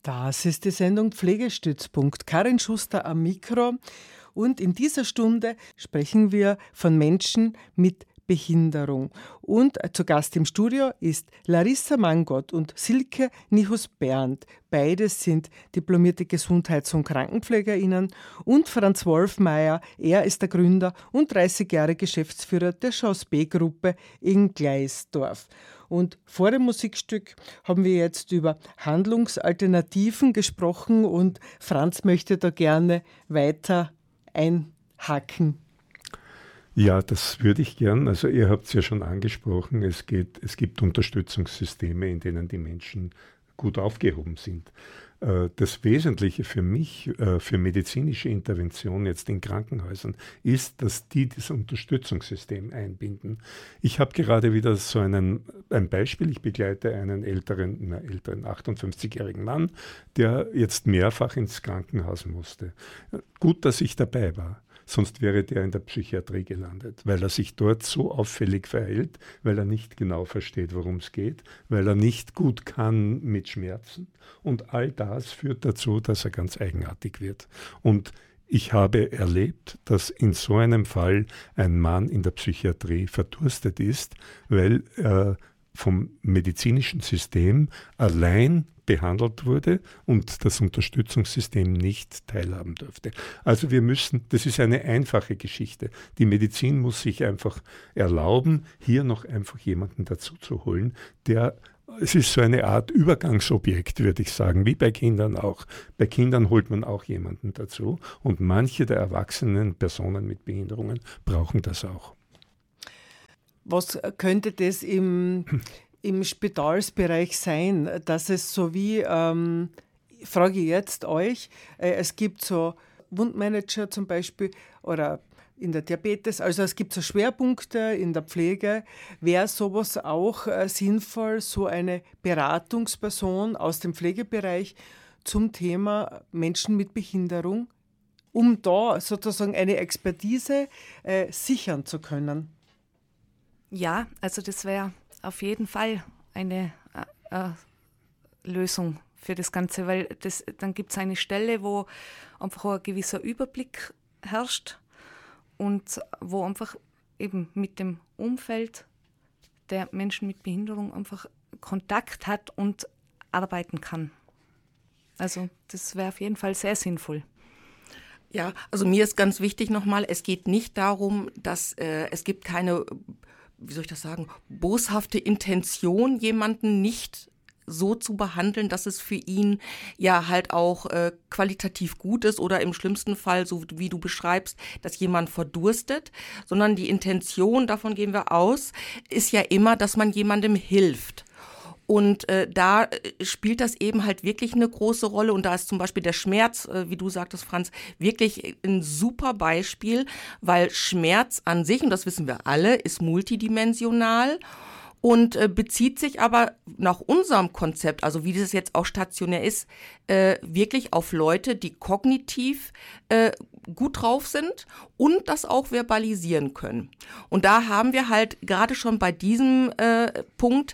Das ist die Sendung Pflegestützpunkt. Karin Schuster am Mikro. Und in dieser Stunde sprechen wir von Menschen mit Behinderung. Und zu Gast im Studio ist Larissa Mangott und Silke Nichus-Berndt. Beides sind diplomierte Gesundheits- und KrankenpflegerInnen. Und Franz Wolfmeier, er ist der Gründer und 30 Jahre Geschäftsführer der Chance B-Gruppe in Gleisdorf. Und vor dem Musikstück haben wir jetzt über Handlungsalternativen gesprochen und Franz möchte da gerne weiter einhaken. Ja, das würde ich gern. Also ihr habt es ja schon angesprochen, es gibt Unterstützungssysteme, in denen die Menschen gut aufgehoben sind. Das Wesentliche für mich, für medizinische Intervention jetzt in Krankenhäusern, ist, dass die das Unterstützungssystem einbinden. Ich habe gerade wieder so ein Beispiel. Ich begleite einen älteren 58-jährigen Mann, der jetzt mehrfach ins Krankenhaus musste. Gut, dass ich dabei war. Sonst wäre der in der Psychiatrie gelandet, weil er sich dort so auffällig verhält, weil er nicht genau versteht, worum es geht, weil er nicht gut kann mit Schmerzen. Und all das führt dazu, dass er ganz eigenartig wird. Und ich habe erlebt, dass in so einem Fall ein Mann in der Psychiatrie verdurstet ist, weil er vom medizinischen System allein behandelt wurde und das Unterstützungssystem nicht teilhaben durfte. Also das ist eine einfache Geschichte. Die Medizin muss sich einfach erlauben, hier noch einfach jemanden dazu zu holen, es ist so eine Art Übergangsobjekt, würde ich sagen, wie bei Kindern auch. Bei Kindern holt man auch jemanden dazu und manche der erwachsenen Personen mit Behinderungen brauchen das auch. Was könnte das im Spitalsbereich sein, dass es so wie, frage ich jetzt euch, es gibt so Wundmanager zum Beispiel oder in der Diabetes, also es gibt so Schwerpunkte in der Pflege. Wäre sowas auch sinnvoll, so eine Beratungsperson aus dem Pflegebereich zum Thema Menschen mit Behinderung, um da sozusagen eine Expertise sichern zu können? Ja, also das wäre auf jeden Fall eine Lösung für das Ganze, weil dann gibt es eine Stelle, wo einfach ein gewisser Überblick herrscht und wo einfach eben mit dem Umfeld der Menschen mit Behinderung einfach Kontakt hat und arbeiten kann. Also das wäre auf jeden Fall sehr sinnvoll. Ja, also mir ist ganz wichtig nochmal, es geht nicht darum, dass es gibt keine, wie soll ich das sagen, boshafte Intention, jemanden nicht so zu behandeln, dass es für ihn ja halt auch qualitativ gut ist oder im schlimmsten Fall, so wie du beschreibst, dass jemand verdurstet, sondern die Intention, davon gehen wir aus, ist ja immer, dass man jemandem hilft. Und da spielt das eben halt wirklich eine große Rolle. Und da ist zum Beispiel der Schmerz, wie du sagtest, Franz, wirklich ein super Beispiel, weil Schmerz an sich, und das wissen wir alle, ist multidimensional und bezieht sich aber nach unserem Konzept, also wie das jetzt auch stationär ist, wirklich auf Leute, die kognitiv gut drauf sind und das auch verbalisieren können. Und da haben wir halt gerade schon bei diesem Punkt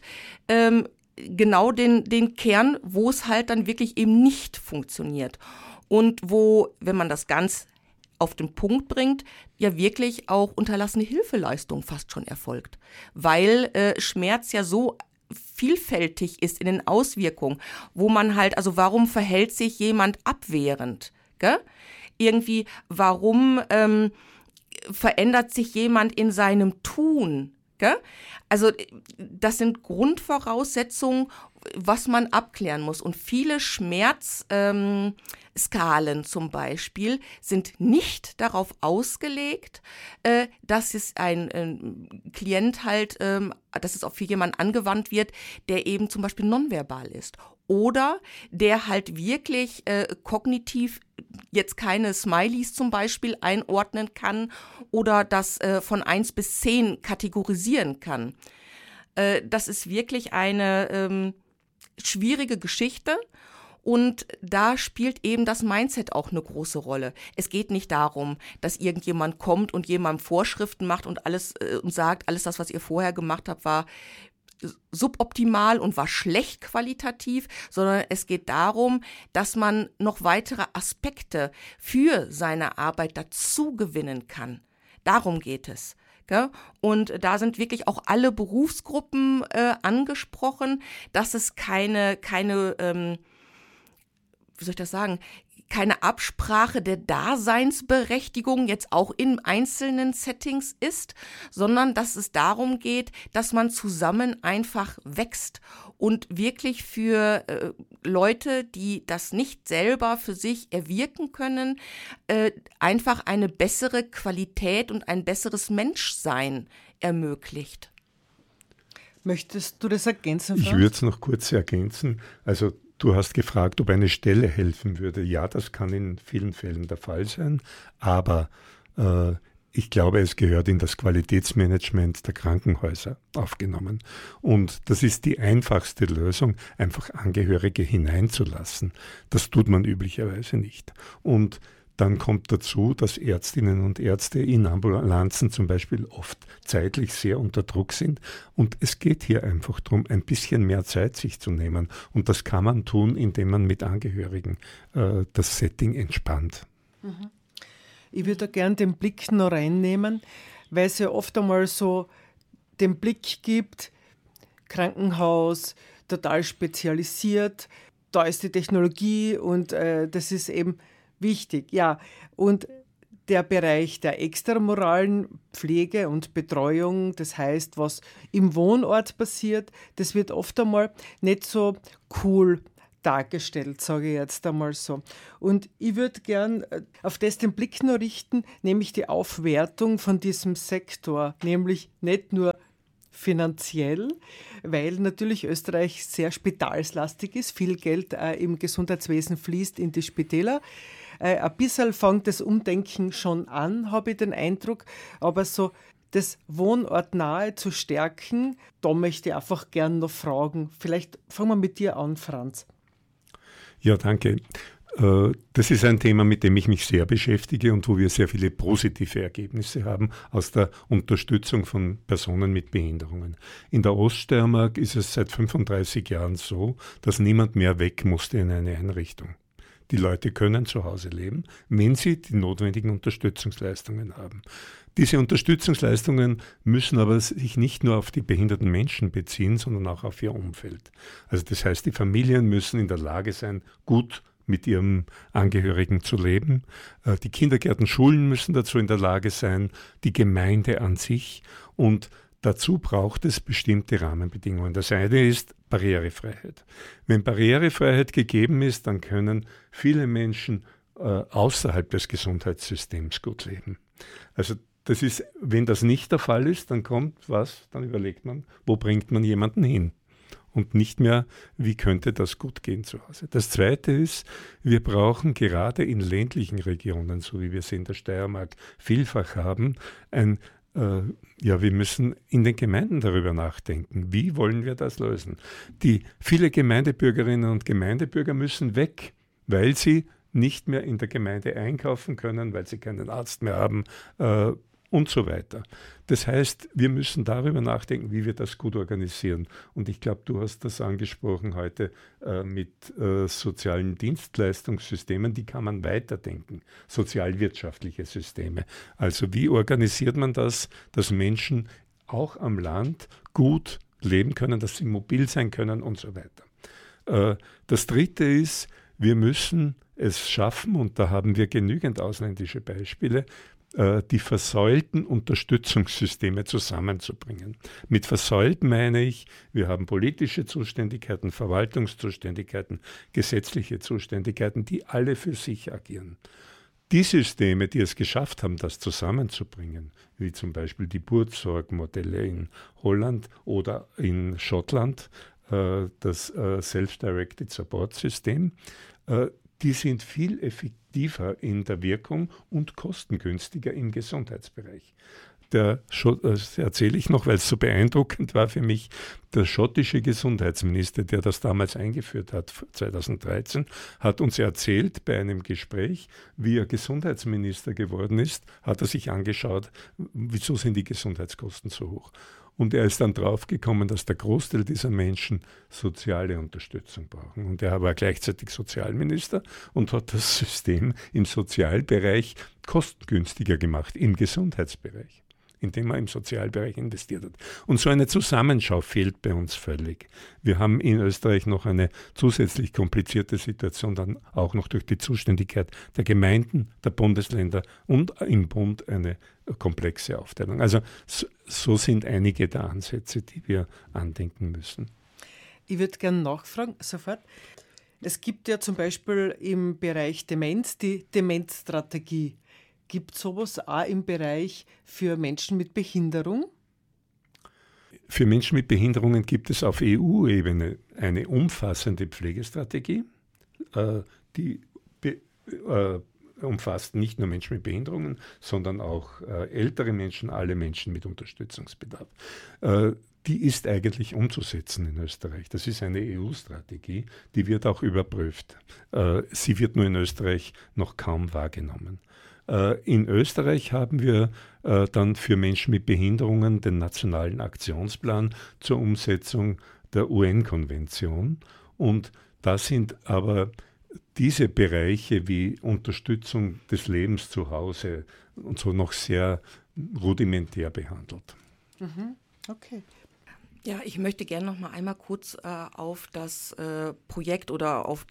genau den Kern, wo es halt dann wirklich eben nicht funktioniert. Und wo, wenn man das ganz auf den Punkt bringt, ja wirklich auch unterlassene Hilfeleistung fast schon erfolgt. Weil Schmerz ja so vielfältig ist in den Auswirkungen, wo man halt, also warum verhält sich jemand abwehrend? Gell? Irgendwie, warum verändert sich jemand in seinem Tun? Gell? Also das sind Grundvoraussetzungen, was man abklären muss. Und viele Schmerzskalen zum Beispiel sind nicht darauf ausgelegt, dass es ein Klient halt, dass es auch für jemanden angewandt wird, der eben zum Beispiel nonverbal ist. Oder der halt wirklich kognitiv jetzt keine Smileys zum Beispiel einordnen kann oder das von 1 bis 10 kategorisieren kann. Das ist wirklich eine schwierige Geschichte und da spielt eben das Mindset auch eine große Rolle. Es geht nicht darum, dass irgendjemand kommt und jemandem Vorschriften macht und alles und sagt, alles das, was ihr vorher gemacht habt, war suboptimal und war schlecht qualitativ, sondern es geht darum, dass man noch weitere Aspekte für seine Arbeit dazu gewinnen kann. Darum geht es. Und da sind wirklich auch alle Berufsgruppen angesprochen, dass es keine Absprache der Daseinsberechtigung jetzt auch in einzelnen Settings ist, sondern dass es darum geht, dass man zusammen einfach wächst und wirklich für Leute, die das nicht selber für sich erwirken können, einfach eine bessere Qualität und ein besseres Menschsein ermöglicht. Möchtest du das ergänzen, Franz? Ich würde es noch kurz ergänzen. Also du hast gefragt, ob eine Stelle helfen würde. Ja, das kann in vielen Fällen der Fall sein, aber ich glaube, es gehört in das Qualitätsmanagement der Krankenhäuser aufgenommen. Und das ist die einfachste Lösung, einfach Angehörige hineinzulassen. Das tut man üblicherweise nicht. Und dann kommt dazu, dass Ärztinnen und Ärzte in Ambulanzen zum Beispiel oft zeitlich sehr unter Druck sind. Und es geht hier einfach darum, ein bisschen mehr Zeit sich zu nehmen. Und das kann man tun, indem man mit Angehörigen das Setting entspannt. Ich würde da gerne den Blick noch reinnehmen, weil es ja oft einmal so den Blick gibt, Krankenhaus, total spezialisiert, da ist die Technologie und das ist eben wichtig. Ja, und der Bereich der extramoralen Pflege und Betreuung, das heißt, was im Wohnort passiert, das wird oft einmal nicht so cool dargestellt, sage ich jetzt einmal so. Und ich würde gern auf das den Blick noch richten, nämlich die Aufwertung von diesem Sektor, nämlich nicht nur finanziell, weil natürlich Österreich sehr spitalslastig ist, viel Geld im Gesundheitswesen fließt in die Spitäler. Ein bisschen fängt das Umdenken schon an, habe ich den Eindruck, aber so das Wohnortnahe zu stärken, da möchte ich einfach gern noch fragen. Vielleicht fangen wir mit dir an, Franz. Ja, danke. Das ist ein Thema, mit dem ich mich sehr beschäftige und wo wir sehr viele positive Ergebnisse haben aus der Unterstützung von Personen mit Behinderungen. In der Oststeiermark ist es seit 35 Jahren so, dass niemand mehr weg musste in eine Einrichtung. Die Leute können zu Hause leben, wenn sie die notwendigen Unterstützungsleistungen haben. Diese Unterstützungsleistungen müssen aber sich nicht nur auf die behinderten Menschen beziehen, sondern auch auf ihr Umfeld. Also das heißt, die Familien müssen in der Lage sein, gut mit ihrem Angehörigen zu leben. Die Kindergärten, Schulen müssen dazu in der Lage sein, die Gemeinde an sich. Und dazu braucht es bestimmte Rahmenbedingungen. Das eine ist Barrierefreiheit. Wenn Barrierefreiheit gegeben ist, dann können viele Menschen außerhalb des Gesundheitssystems gut leben. Also das ist, wenn das nicht der Fall ist, dann kommt was, dann überlegt man, wo bringt man jemanden hin? Und nicht mehr, wie könnte das gut gehen zu Hause. Das Zweite ist, wir brauchen gerade in ländlichen Regionen, so wie wir es in der Steiermark vielfach haben, wir müssen in den Gemeinden darüber nachdenken. Wie wollen wir das lösen? Viele Gemeindebürgerinnen und Gemeindebürger müssen weg, weil sie nicht mehr in der Gemeinde einkaufen können, weil sie keinen Arzt mehr haben und so weiter. Das heißt, wir müssen darüber nachdenken, wie wir das gut organisieren. Und ich glaube, du hast das angesprochen heute mit sozialen Dienstleistungssystemen, die kann man weiterdenken, sozialwirtschaftliche Systeme. Also wie organisiert man das, dass Menschen auch am Land gut leben können, dass sie mobil sein können und so weiter. Das Dritte ist, wir müssen es schaffen, und da haben wir genügend ausländische Beispiele, die versäulten Unterstützungssysteme zusammenzubringen. Mit versäult meine ich, wir haben politische Zuständigkeiten, Verwaltungszuständigkeiten, gesetzliche Zuständigkeiten, die alle für sich agieren. Die Systeme, die es geschafft haben, das zusammenzubringen, wie zum Beispiel die Buurtzorg-Modelle in Holland oder in Schottland, das Self-Directed Support-System, die sind viel effektiver in der Wirkung und kostengünstiger im Gesundheitsbereich. Das erzähle ich noch, weil es so beeindruckend war für mich. Der schottische Gesundheitsminister, der das damals eingeführt hat, 2013, hat uns erzählt bei einem Gespräch, wie er Gesundheitsminister geworden ist, hat er sich angeschaut, wieso sind die Gesundheitskosten so hoch. Und er ist dann draufgekommen, dass der Großteil dieser Menschen soziale Unterstützung brauchen. Und er war gleichzeitig Sozialminister und hat das System im Sozialbereich kostengünstiger gemacht, im Gesundheitsbereich, indem er im Sozialbereich investiert hat. Und so eine Zusammenschau fehlt bei uns völlig. Wir haben in Österreich noch eine zusätzlich komplizierte Situation, dann auch noch durch die Zuständigkeit der Gemeinden, der Bundesländer und im Bund eine komplexe Aufteilung. Also so sind einige der Ansätze, die wir andenken müssen. Ich würde gerne nachfragen, sofort. Es gibt ja zum Beispiel im Bereich Demenz die Demenzstrategie. Gibt es sowas auch im Bereich für Menschen mit Behinderung? Für Menschen mit Behinderungen gibt es auf EU-Ebene eine umfassende Pflegestrategie, die umfasst nicht nur Menschen mit Behinderungen, sondern auch ältere Menschen, alle Menschen mit Unterstützungsbedarf. Die ist eigentlich umzusetzen in Österreich. Das ist eine EU-Strategie, die wird auch überprüft. Sie wird nur in Österreich noch kaum wahrgenommen. In Österreich haben wir dann für Menschen mit Behinderungen den Nationalen Aktionsplan zur Umsetzung der UN-Konvention. Und da sind aber diese Bereiche wie Unterstützung des Lebens zu Hause und so noch sehr rudimentär behandelt. Okay. Ja, ich möchte gerne noch mal einmal kurz auf das Projekt oder auf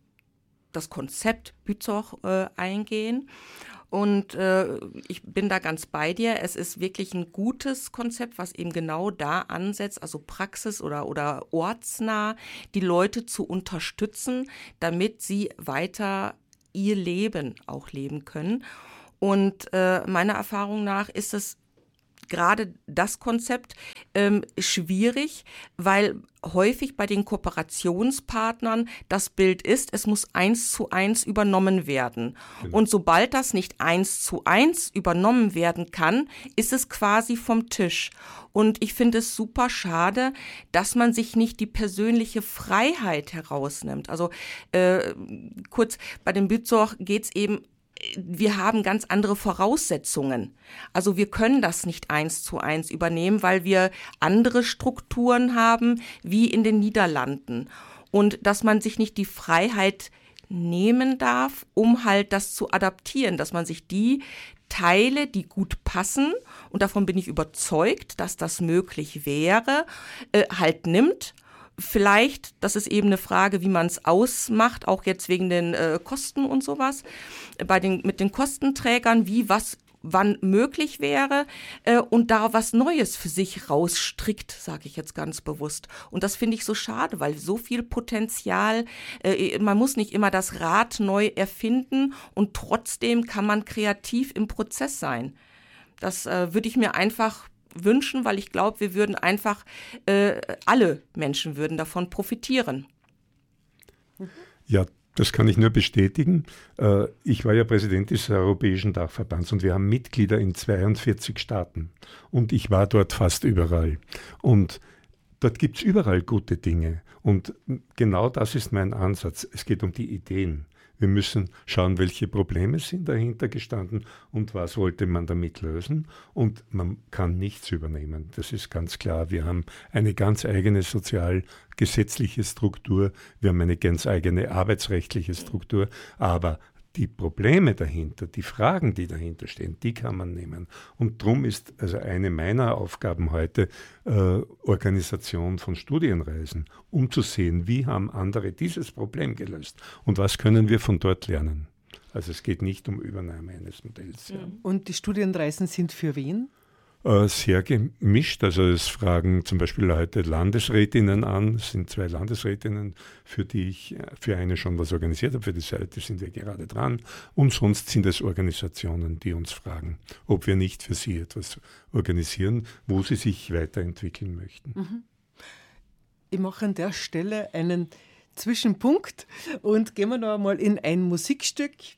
das Konzept Bützoch eingehen. Und ich bin da ganz bei dir. Es ist wirklich ein gutes Konzept, was eben genau da ansetzt, also praxis- oder ortsnah, die Leute zu unterstützen, damit sie weiter ihr Leben auch leben können. Und meiner Erfahrung nach ist es gerade das Konzept schwierig, weil häufig bei den Kooperationspartnern das Bild ist, es muss 1:1 übernommen werden. Genau. Und sobald das nicht 1:1 übernommen werden kann, ist es quasi vom Tisch. Und ich finde es super schade, dass man sich nicht die persönliche Freiheit herausnimmt. Also kurz, bei dem Bützoch geht es eben, wir haben ganz andere Voraussetzungen. Also wir können das nicht 1:1 übernehmen, weil wir andere Strukturen haben, wie in den Niederlanden. Und dass man sich nicht die Freiheit nehmen darf, um halt das zu adaptieren, dass man sich die Teile, die gut passen, und davon bin ich überzeugt, dass das möglich wäre, halt nimmt. Vielleicht, das ist eben eine Frage, wie man es ausmacht, auch jetzt wegen den Kosten und sowas, mit den Kostenträgern, wie was wann möglich wäre und da was Neues für sich rausstrickt, sage ich jetzt ganz bewusst. Und das finde ich so schade, weil so viel Potenzial, man muss nicht immer das Rad neu erfinden und trotzdem kann man kreativ im Prozess sein. Das würde ich mir einfach wünschen, weil ich glaube, wir würden einfach, alle Menschen würden davon profitieren. Ja, das kann ich nur bestätigen. Ich war ja Präsident des Europäischen Dachverbands und wir haben Mitglieder in 42 Staaten. Und ich war dort fast überall. Und dort gibt es überall gute Dinge. Und genau das ist mein Ansatz. Es geht um die Ideen. Wir müssen schauen, welche Probleme sind dahinter gestanden und was wollte man damit lösen. Und man kann nichts übernehmen. Das ist ganz klar. Wir haben eine ganz eigene sozialgesetzliche Struktur. Wir haben eine ganz eigene arbeitsrechtliche Struktur. Aber die Probleme dahinter, die Fragen, die dahinter stehen, die kann man nehmen. Und darum ist also eine meiner Aufgaben heute Organisation von Studienreisen, um zu sehen, wie haben andere dieses Problem gelöst und was können wir von dort lernen. Also es geht nicht um Übernahme eines Modells. Ja. Und die Studienreisen sind für wen? Sehr gemischt. Also es fragen zum Beispiel Leute Landesrätinnen an. Es sind 2 Landesrätinnen, für die ich für eine schon was organisiert habe. Für die zweite sind wir gerade dran. Und sonst sind es Organisationen, die uns fragen, ob wir nicht für sie etwas organisieren, wo sie sich weiterentwickeln möchten. Ich mache an der Stelle einen Zwischenpunkt und gehen wir noch einmal in ein Musikstück.